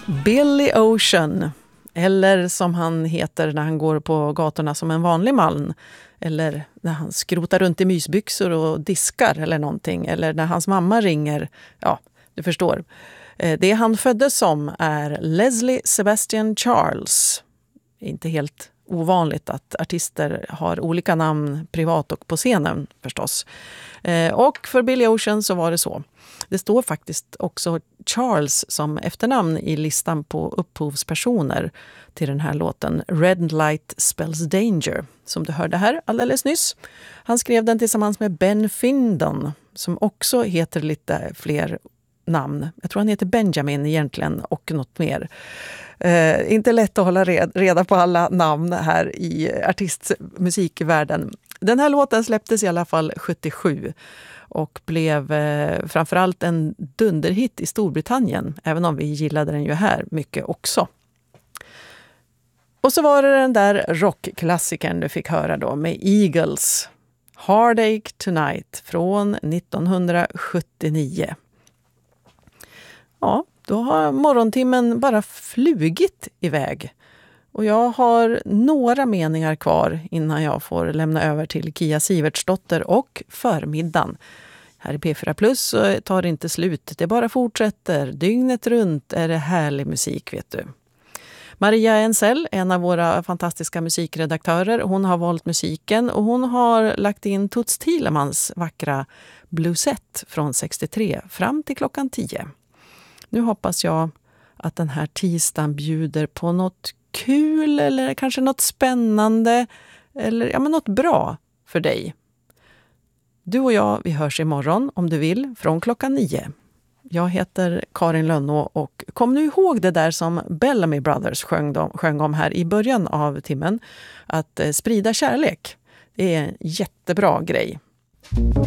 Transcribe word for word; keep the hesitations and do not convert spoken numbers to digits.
Billy Ocean, eller som han heter när han går på gatorna som en vanlig man, eller när han skrotar runt i mysbyxor och diskar eller någonting, eller när hans mamma ringer. Ja, du förstår. Det han föddes som är Leslie Sebastian Charles. Inte helt ovanligt att artister har olika namn privat och på scenen förstås. Och för Billy Ocean så var det så. Det står faktiskt också Charles som efternamn i listan på upphovspersoner till den här låten Red Light Spells Danger, som du hörde här alldeles nyss. Han skrev den tillsammans med Ben Findon, som också heter lite fler namn. Jag tror han heter Benjamin egentligen och något mer. Eh, inte lätt att hålla reda på alla namn här i artistmusikvärlden. Den här låten släpptes i alla fall sjuttiosju och blev eh, framförallt en dunderhit i Storbritannien, även om vi gillade den ju här mycket också. Och så var det den där rockklassikern du fick höra då med Eagles, Heartache Tonight från nittonhundrasjuttionio. Ja, då har morgontimmen bara flugit iväg. Och jag har några meningar kvar innan jag får lämna över till Kia Sivertsdotter och förmiddagen. Här i P fyra Plus så tar det inte slut. Det bara fortsätter. Dygnet runt är det härlig musik, vet du. Maria Ensell, en av våra fantastiska musikredaktörer, hon har valt musiken och hon har lagt in Toots Thielemans vackra bluesett från sextiotre fram till klockan tio. Nu hoppas jag att den här tisdagen bjuder på något kul eller kanske något spännande eller ja, men något bra för dig. Du och jag, vi hörs imorgon om du vill från klockan nio. Jag heter Karin Lönnå och kom nu ihåg det där som Bellamy Brothers sjöng, de, sjöng om här i början av timmen. Att eh, sprida kärlek. Det är en jättebra grej.